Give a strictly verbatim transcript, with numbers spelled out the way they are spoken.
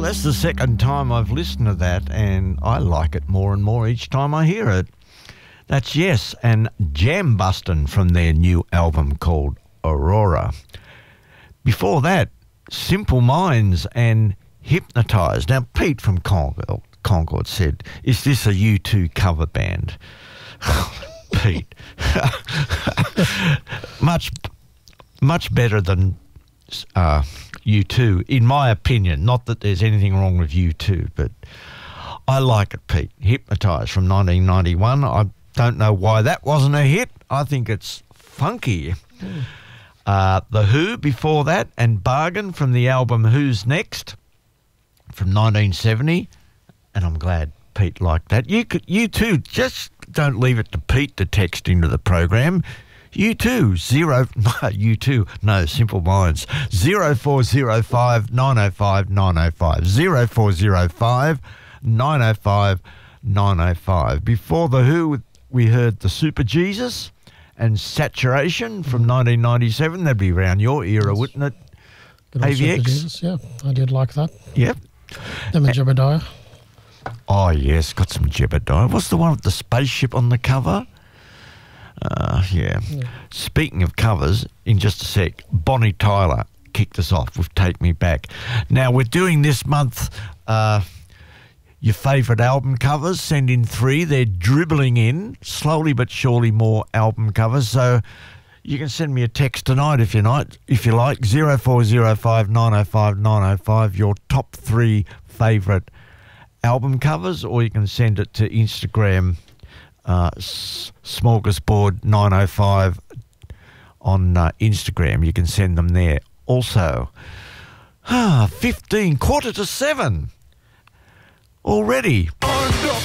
that's the second time I've listened to that, and I like it more and more each time I hear it. That's Yes and Jam Bustin' from their new album called Aurora. Before that, Simple Minds and Hypnotised. Now, Pete from Concord, Concord said, is this a U two cover band? Pete. much, much better than uh, U two, in my opinion. Not that there's anything wrong with U two, but I like it, Pete. Hypnotised from nineteen ninety-one. I don't know why that wasn't a hit. I think it's funky. Mm. Uh, The Who before that, and Bargain from the album Who's Next from nineteen seventy. And I'm glad Pete liked that. You could, you too, just don't leave it to Pete to text into the program. You too, zero, you too, no, Simple Minds, zero four zero five nine oh five nine oh five, zero four zero five nine oh five nine oh five. Before The Who, we heard The Super Jesus and Saturation from nineteen ninety-seven. That'd be around your era, yes. Wouldn't it? A V X? Jesus, yeah, I did like that. Yep. Then the Jebediah. Oh, yes, got some Jebediah. What's the one with the spaceship on the cover? Uh, yeah. yeah. Speaking of covers, in just a sec, Bonnie Tyler kicked us off with Take Me Back. Now, we're doing this month uh, your favourite album covers. Send in three. They're dribbling in, slowly but surely, more album covers. So you can send me a text tonight if you like, if you like, zero four zero five nine oh five nine oh five, your top three favourite album covers, or you can send it to Instagram, uh, Smorgasbord nine oh five on uh, Instagram. You can send them there. Also, ah, fifteen, quarter to seven already.